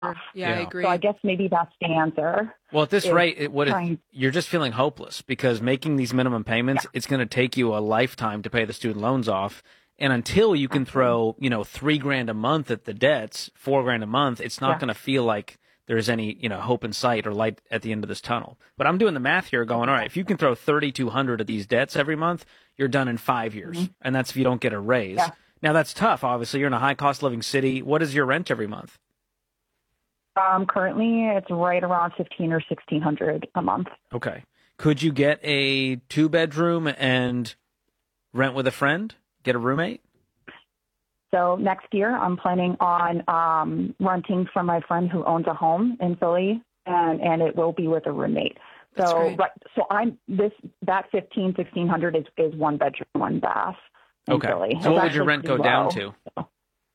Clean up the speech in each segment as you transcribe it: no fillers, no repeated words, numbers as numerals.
Yeah, I Yeah. agree. So I guess maybe that's the answer. Well, at this is rate, trying. you're just feeling hopeless because making these minimum payments, it's going to take you a lifetime to pay the student loans off. And until you can throw, $3,000 a month at the debts, $4,000 a month, it's not Yeah. going to feel like there's any, hope in sight or light at the end of this tunnel. But I'm doing the math here going, all right, if you can throw 3,200 of these debts every month, you're done in 5 years. And that's if you don't get a raise. Yeah. Now that's tough. Obviously, you're in a high cost living city. What is your rent every month? Currently, it's right around 1,500 or 1,600 a month. Okay. Could you get a 2-bedroom and rent with a friend? Get a roommate? So next year, I'm planning on renting from my friend who owns a home in Philly, and it will be with a roommate. That's So great. so that 1,500 is 1 bedroom, 1 bath in Okay. Philly. So It's what would your actually rent go pretty down low. to? So,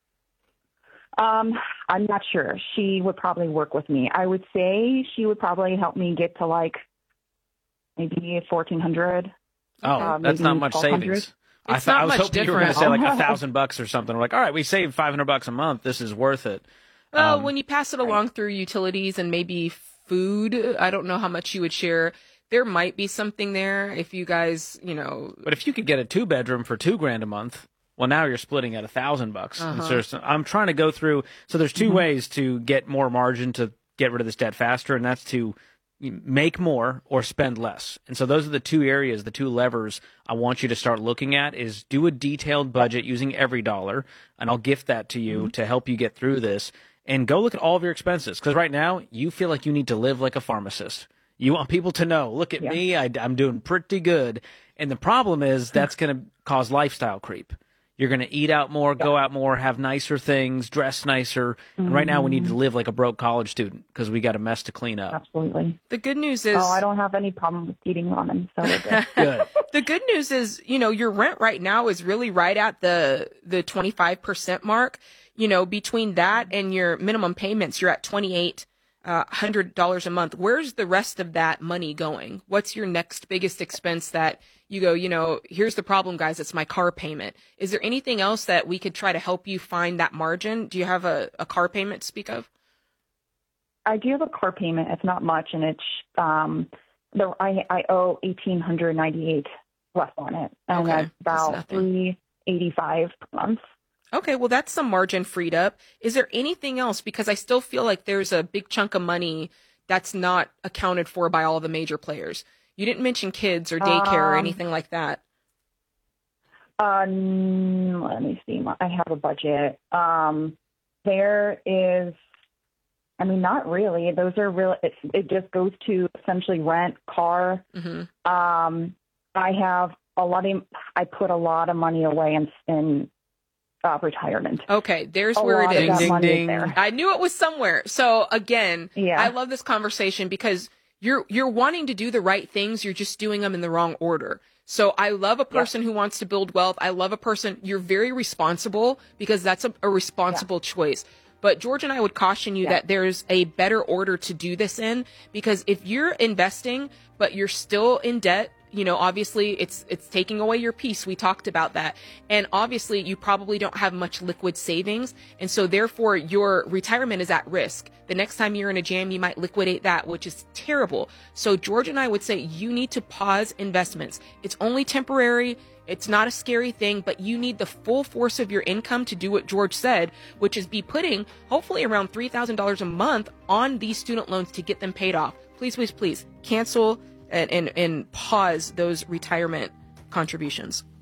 I'm not sure. She would probably work with me. I would say she would probably help me get to maybe 1,400. Oh, that's maybe not much 1,200. savings. It's I not was much hoping you were going to say different. like $1,000 or something. We're like, all right, we saved $500 a month. This is worth it. Well, when you pass it along through utilities and maybe food, I don't know how much you would share. There might be something there if you guys, But if you could get a 2-bedroom for $2,000 a month, well, now you're splitting at $1,000. And so I'm trying to go through. So there's 2 ways to get more margin to get rid of this debt faster, and that's to make more or spend less. And so those are the 2 areas, the 2 levers I want you to start looking at is do a detailed budget using every dollar, and I'll gift that to you to help you get through this. And go look at all of your expenses, because right now you feel like you need to live like a pharmacist. You want people to know, look at me, I'm doing pretty good. And the problem is that's going to cause lifestyle creep. You're going to eat out more, go out more, have nicer things, dress nicer. And right now we need to live like a broke college student because we got a mess to clean up. Absolutely. the good news is Oh, I don't have any problem with eating ramen, so we're good. Good. the good news is, your rent right now is really right at the 25% mark. Between that and your minimum payments, you're at $2,800 a month. Where's the rest of that money going? What's your next biggest expense that you go, here's the problem, guys, it's my car payment. Is there anything else that we could try to help you find that margin? Do you have a car payment to speak of? I do have a car payment. It's not much, and it's I owe $1,898 left on it, and Okay, that's that's about nothing. $385 per month. Okay, well, that's some margin freed up. Is there anything else? Because I still feel like there's a big chunk of money that's not accounted for by all the major players. You didn't mention kids or daycare or anything like that. Let me see. I have a budget. There is, not really. Those are real. It just goes to essentially rent, car. Mm-hmm. I have I put a lot of money away in retirement. Okay, there's A where lot it of is. that Ding, money is ding. there. I knew it was somewhere. So again, Yeah. I love this conversation because you're wanting to do the right things. You're just doing them in the wrong order. So I love a person who wants to build wealth. I love a person. You're very responsible because that's a responsible choice. But George and I would caution you that there's a better order to do this in, because if you're investing, but you're still in debt, obviously it's taking away your peace. We talked about that. And obviously you probably don't have much liquid savings. And so therefore your retirement is at risk. The next time you're in a jam, you might liquidate that, which is terrible. So George and I would say you need to pause investments. It's only temporary. It's not a scary thing, but you need the full force of your income to do what George said, which is be putting hopefully around $3,000 a month on these student loans to get them paid off. Please, please, please cancel and pause those retirement contributions.